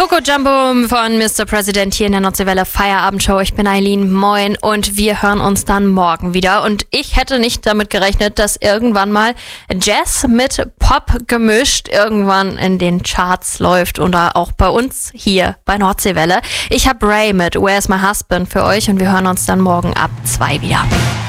Coco Jumbo von Mr. President hier in der Nordseewelle Feierabendshow. Ich bin Eileen, moin, und wir hören uns dann morgen wieder. Und ich hätte nicht damit gerechnet, dass irgendwann mal Jazz mit Pop gemischt irgendwann in den Charts läuft oder auch bei uns hier bei Nordseewelle. Ich habe Ray mit Where's My Husband für euch und wir hören uns dann morgen ab 2 wieder.